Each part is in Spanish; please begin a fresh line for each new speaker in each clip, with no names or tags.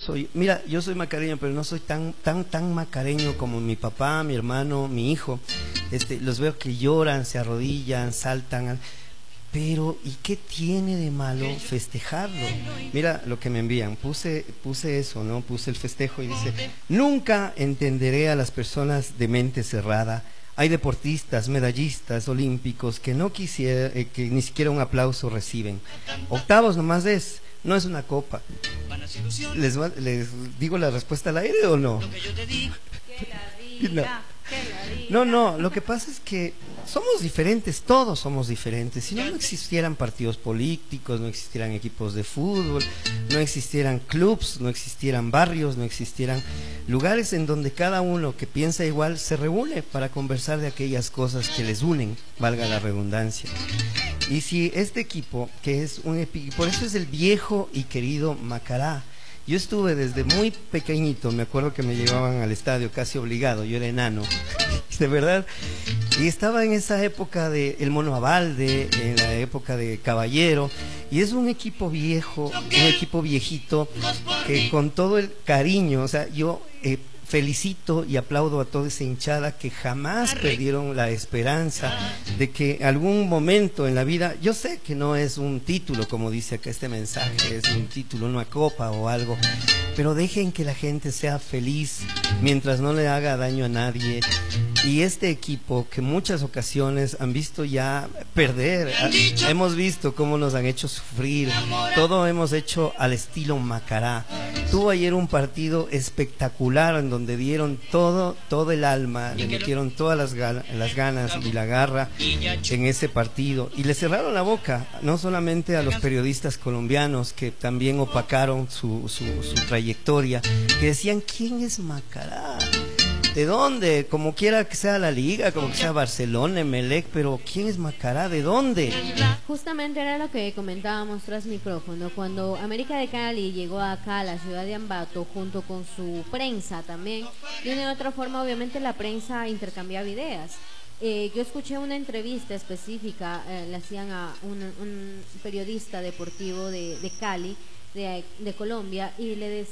mira, yo soy macareño, pero no soy tan macareño como mi papá, mi hermano, mi hijo. Los veo que lloran, se arrodillan, saltan. Pero, ¿y qué tiene de malo festejarlo? Mira lo que me envían. Puse eso, ¿no? Puse el festejo y dice: nunca entenderé a las personas de mente cerrada. Hay deportistas, medallistas, olímpicos que no quisiera, que ni siquiera un aplauso reciben. Octavos nomás no es una copa. ¿Les digo la respuesta al aire o no? No, lo que pasa es que somos diferentes, todos somos diferentes. Si no, no existieran partidos políticos, no existieran equipos de fútbol, no existieran clubs, no existieran barrios, no existieran lugares en donde cada uno que piensa igual se reúne para conversar de aquellas cosas que les unen, valga la redundancia. Y si este equipo, que es por eso es el viejo y querido Macará. Yo estuve desde muy pequeñito, me acuerdo que me llevaban al estadio casi obligado, yo era enano, de verdad, y estaba en esa época de el Mono Abalde, en la época de Caballero, y es un equipo viejo, un equipo viejito, que con todo el cariño, o sea, yo felicito y aplaudo a toda esa hinchada que jamás perdieron la esperanza de que algún momento en la vida, yo sé que no es un título como dice acá este mensaje, es un título, una copa o algo, pero dejen que la gente sea feliz mientras no le haga daño a nadie. Y este equipo que muchas ocasiones han visto ya perder, hemos visto cómo nos han hecho sufrir, todo hemos hecho al estilo Macará. Tuvo ayer un partido espectacular en donde dieron todo el alma, le metieron todas las ganas y la garra en ese partido, y le cerraron la boca no solamente a los periodistas colombianos que también opacaron su trayectoria, que decían: ¿quién es Macará? ¿De dónde? Como quiera que sea la liga, como que sea Barcelona, Emelec, pero ¿quién es Macará? ¿De dónde?
Justamente era lo que comentábamos tras micrófono. Cuando América de Cali llegó acá a la ciudad de Ambato junto con su prensa también, de una u otra forma obviamente la prensa intercambiaba ideas. Yo escuché una entrevista específica, le hacían a un periodista deportivo de Cali, de Colombia, y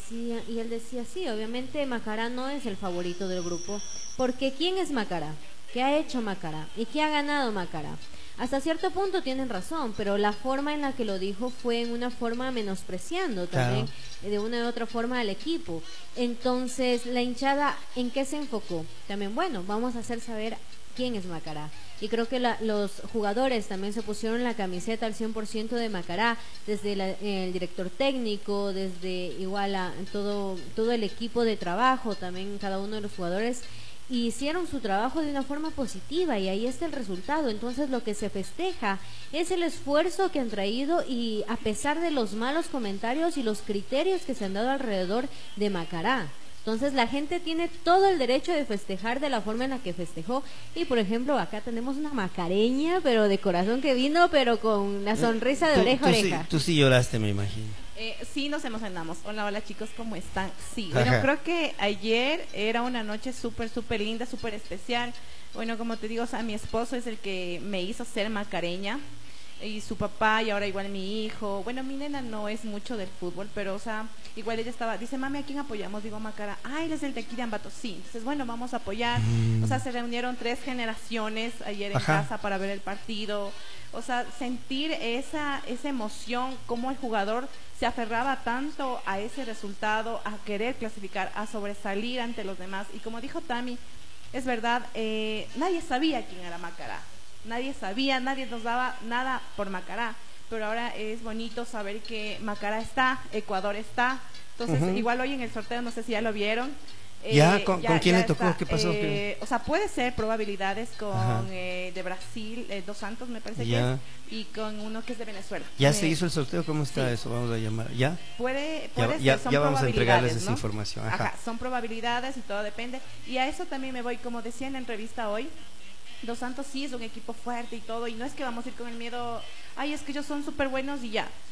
él decía: sí, obviamente Macará no es el favorito del grupo, porque ¿quién es Macará? ¿Qué ha hecho Macará? ¿Y qué ha ganado Macará? Hasta cierto punto tienen razón, pero la forma en la que lo dijo fue en una forma menospreciando también, claro, de una u otra forma al equipo. Entonces la hinchada, ¿en qué se enfocó? También, bueno, vamos a hacer saber quién es Macará. Y creo que los jugadores también se pusieron la camiseta al 100% de Macará, desde el director técnico, desde igual a todo el equipo de trabajo, también cada uno de los jugadores, y hicieron su trabajo de una forma positiva, y ahí está el resultado. Entonces lo que se festeja es el esfuerzo que han traído, y a pesar de los malos comentarios y los criterios que se han dado alrededor de Macará. Entonces la gente tiene todo el derecho de festejar de la forma en la que festejó. Y por ejemplo, acá tenemos una macareña, pero de corazón, que vino, pero con la sonrisa de oreja a oreja.
Tú sí lloraste, me imagino.
Sí, nos emocionamos. Hola chicos, ¿cómo están? Sí, bueno, creo que ayer era una noche súper linda, súper especial. Bueno, como te digo, o sea, mi esposo es el que me hizo ser macareña, y su papá, y ahora igual mi hijo. Bueno, mi nena no es mucho del fútbol, pero o sea, igual ella dice: mami, ¿a quién apoyamos? Digo: Macará. Él es el de aquí de Ambato. Sí, entonces bueno, vamos a apoyar. O sea, se reunieron 3 generaciones ayer en casa para ver el partido. O sea, sentir esa emoción, cómo el jugador se aferraba tanto a ese resultado, a querer clasificar, a sobresalir ante los demás. Y como dijo Tami, es verdad, nadie sabía quién era Macará. Nadie sabía, nadie nos daba nada por Macará, pero ahora es bonito saber que Macará está, Ecuador está. Entonces, igual hoy en el sorteo, no sé si ya lo vieron.
¿Con quién le tocó? ¿Qué pasó?
O sea, puede ser probabilidades con de Brasil, Dos Santos me parece que es, y con uno que es de Venezuela.
¿Ya se hizo el sorteo? ¿Cómo está eso? Vamos a llamar. ¿Ya?
Puede
ya,
ser, son
ya vamos a entregarles esa
¿no?
información.
Son probabilidades y todo depende. Y a eso también me voy, como decía en la entrevista hoy, Dos Santos sí es un equipo fuerte y todo, y no es que vamos a ir con el miedo, es que ellos son súper buenos y ya.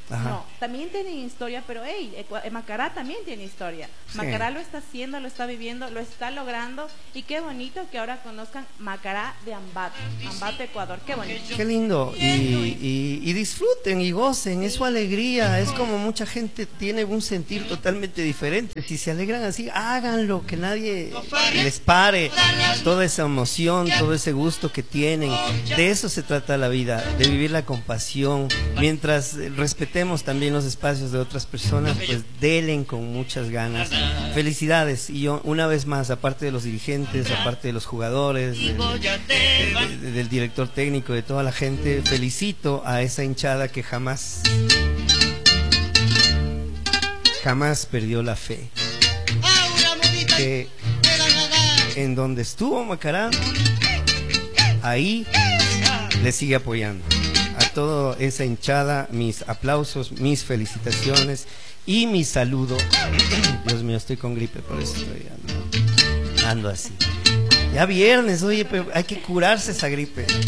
Ajá.
No, también tienen historia, pero hey, Macará también tiene historia.
Sí.
Macará lo está haciendo, lo está viviendo, lo está logrando, y qué bonito que ahora conozcan Macará de Ambato, Ambato, Ecuador, qué bonito.
Qué lindo, y disfruten y gocen, es su alegría, es como mucha gente tiene un sentir totalmente diferente. Si se alegran así, háganlo, que nadie les pare toda esa emoción, todo ese gusto que tienen. De eso se trata la vida, de vivir la compasión. Mientras respetemos también los espacios de otras personas, pues delen con muchas ganas. Felicidades, y yo una vez más, aparte de los dirigentes, aparte de los jugadores, del director técnico, de toda la gente, felicito a esa hinchada que jamás perdió la fe, que en donde estuvo Macará, ahí le sigue apoyando. A toda esa hinchada, mis aplausos, mis felicitaciones y mi saludo. Dios mío, estoy con gripe, por eso estoy ando así. Ya viernes, oye, pero hay que curarse esa gripe.